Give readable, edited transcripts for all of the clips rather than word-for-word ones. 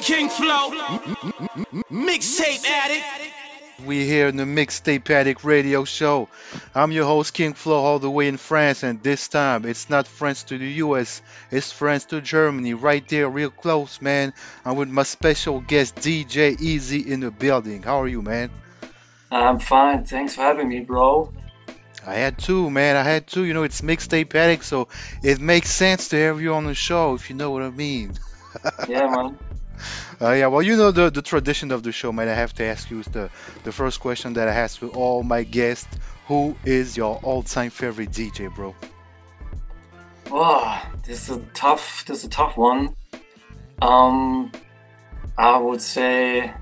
King Flow, mixtape addict. We here in the Mixtape Addict Radio Show. I'm your host King Flo, all the way in France, and this time it's not France to the US, it's France to Germany, right there, real close, man. I'm with my special guest DJ Easy in the building. How are you, man? I'm fine. Thanks for having me, bro. I had to, man. I had to. You know, it's Mixtape Addict, so it makes sense to have you on the show, if you know what I mean. Yeah, man. Yeah, well, you know the tradition of the show, man. I have to ask you is the first question that I ask to all my guests. Who is your all-time favorite DJ, bro? Oh, this is a tough one. Um, I would say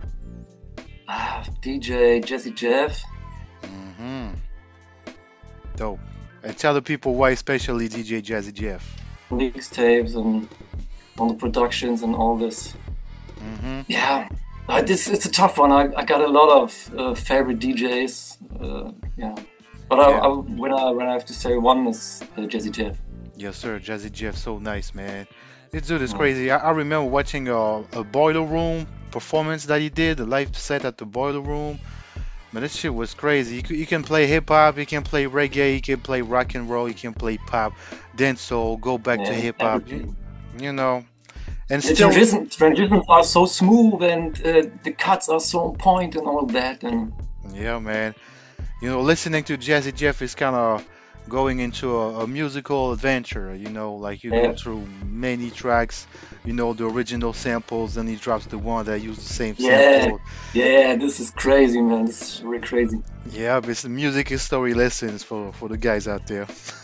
DJ Jazzy Jeff. Mm-hmm. Dope. And tell the people why, especially DJ Jazzy Jeff. Mixtapes and all the productions and all this. Mm-hmm. Yeah, it's a tough one. I got a lot of favorite DJs. Yeah, but Yeah. when I have to say one is Jazzy Jeff. Yes, sir. Jazzy Jeff, so nice, man. This dude is Mm. crazy. I remember watching a Boiler Room performance that he did, a live set at the Boiler Room. Man, this shit was crazy. You can play hip hop, you can play reggae, you can play rock and roll, you can play pop, dancehall, go back to Yeah, hip hop. everything. You know, and The still, transitions are so smooth and the cuts are so on point and all that. And yeah, man. You know, listening to Jazzy Jeff is kind of going into a musical adventure. You know, like you go yeah, through many tracks. You know, the original samples, and he drops the one that use the same yeah, sample. yeah. This is crazy, man. This is really crazy. Yeah, but it's music history lessons for the guys out there.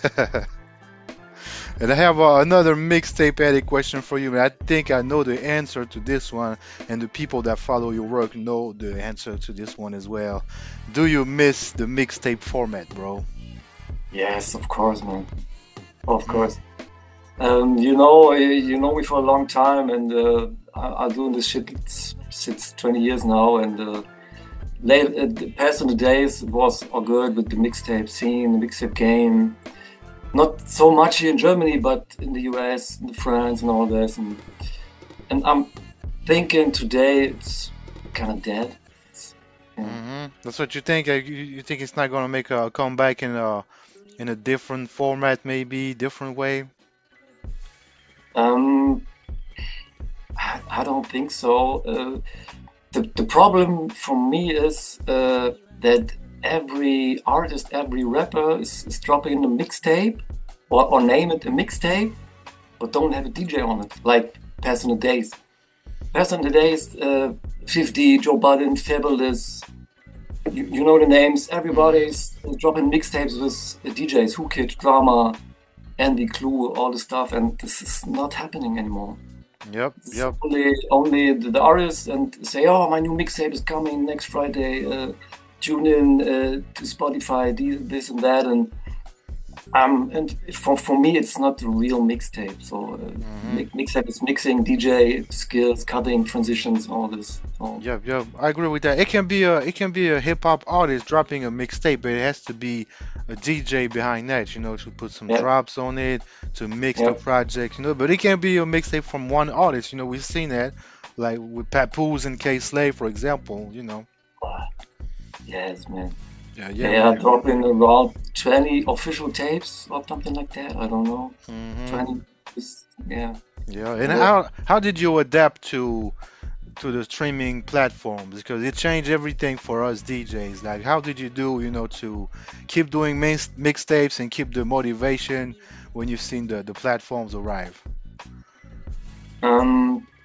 And I have another mixtape edit question for you, man. I think I know the answer to this one, and the people that follow your work know the answer to this one as well. Do you miss the mixtape format, bro? Yes, of course, man. Of Mm, course. You know me for a long time, and I'm doing this shit since 20 years now. And the past in the days it was all good with the mixtape scene, the mixtape game. Not so much here in Germany, but in the US, in France, and all this. And I'm thinking today it's kind of dead. Yeah. That's what you think? You think it's not gonna make a comeback in a different format, maybe different way? Um, I don't think so. The problem for me is that every artist, every rapper is dropping a mixtape or name it a mixtape, but don't have a DJ on it, like Past in the Days. Past in the Days, 50, Joe Budden, Fabulous, you know the names. Hmm. Everybody's dropping mixtapes with DJs, Who Kid, Drama, Andy Clue, all the stuff, and this is not happening anymore. Yep, It's yep. only the artists and say, oh, my new mixtape is coming next Friday. Tune in to Spotify, this and that, and for me, it's not a real mixtape. So Hmm. mixtape is mixing, DJ skills, cutting, transitions, all this. So Yep, yep. I agree with that. It can be a hip hop artist dropping a mixtape, but it has to be a DJ behind that, to put some yeah, drops on it, to mix the yeah, project, But it can be a mixtape from one artist, we've seen that, like with Papoose and K Slave, for example. yes, man. Yeah, yeah, They are man. dropping around 20 official tapes or something like that. I don't know. Hmm. 20, yeah. Yeah. And Uh, how did you adapt to the streaming platforms? Because it changed everything for us DJs. Like, how did you do, to keep doing mixtapes and keep the motivation when you've seen the platforms arrive? Um,